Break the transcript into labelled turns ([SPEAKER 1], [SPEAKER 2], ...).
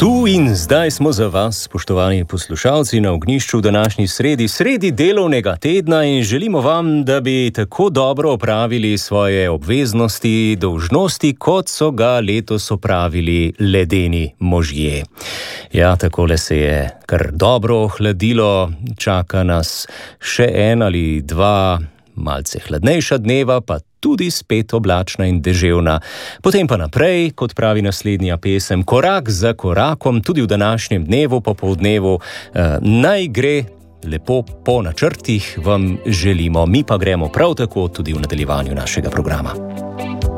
[SPEAKER 1] Tu in zdaj smo za vas, spoštovani poslušalci, na ognjišču v današnji sredi delovnega tedna in želimo vam, da bi tako dobro opravili svoje obveznosti, dolžnosti, kot so ga letos opravili ledeni možje. Ja, takole se je kar dobro ohladilo, čaka nas še en ali dva malce hladnejša dneva, pa tudi spet oblačna in deževna. Potem pa naprej, kot pravi naslednja pesem, korak za korakom, tudi v današnjem dnevu, popoldnevu, naj gre lepo po načrtih, vam želimo. Mi pa gremo prav tako tudi v nadaljevanju našega programa.